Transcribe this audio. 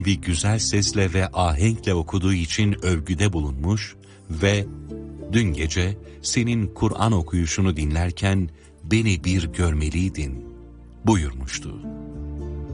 ve güzel sesle ve ahenkle okuduğu için övgüde bulunmuş ve dün gece senin Kur'an okuyuşunu dinlerken beni bir görmeliydin buyurmuştu.